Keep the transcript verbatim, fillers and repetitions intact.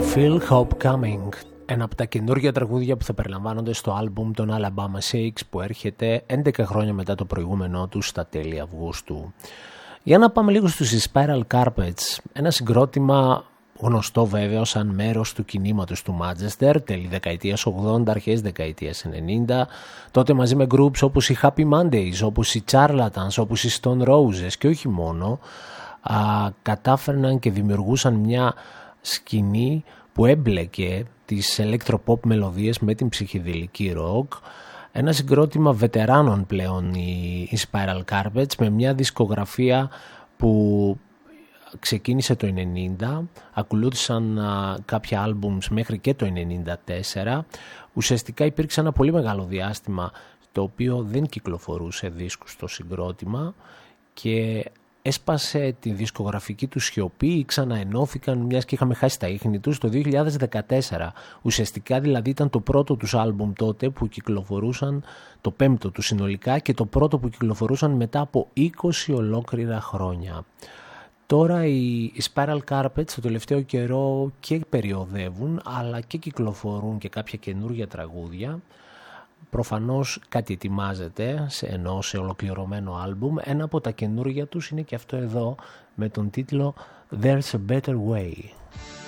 Feel Hope Coming, ένα από τα καινούργια τραγούδια που θα περιλαμβάνονται στο άλμπουμ των Alabama Shakes που έρχεται έντεκα χρόνια μετά το προηγούμενό του στα τέλη Αυγούστου. Για να πάμε λίγο στους Spiral Carpets, ένα συγκρότημα γνωστό βέβαια σαν μέρος του κινήματος του Manchester τέλη δεκαετίας ογδόντα, αρχές δεκαετίας ενενήντα, τότε μαζί με groups όπως οι Happy Mondays, όπως οι Charlatans, όπως οι Stone Roses και όχι μόνο, α, κατάφερναν και δημιουργούσαν μια σκηνή που έμπλεκε τις electropop μελωδίες με την ψυχεδελική rock. Ένα συγκρότημα βετεράνων πλέον οι Spiral Carpets, με μια δισκογραφία που ξεκίνησε το ενενήντα, ακολούθησαν α, κάποια άλμπουμς μέχρι και το ενενήντα τέσσερα. Ουσιαστικά υπήρξε ένα πολύ μεγάλο διάστημα το οποίο δεν κυκλοφορούσε δίσκους στο συγκρότημα και έσπασε τη δισκογραφική του σιωπή, ξαναενώθηκαν μιας και είχαμε χάσει τα ίχνη τους το δύο χιλιάδες δεκατέσσερα. Ουσιαστικά δηλαδή ήταν το πρώτο τους άλμπουμ τότε που κυκλοφορούσαν, το πέμπτο του συνολικά, και το πρώτο που κυκλοφορούσαν μετά από είκοσι ολόκληρα χρόνια. Τώρα οι Spiral Carpets το τελευταίο καιρό και περιοδεύουν αλλά και κυκλοφορούν και κάποια καινούργια τραγούδια. Προφανώς κάτι ετοιμάζεται σε, ενώ σε ολοκληρωμένο άλμπουμ. Ένα από τα καινούργια τους είναι και αυτό εδώ με τον τίτλο There's a Better Way.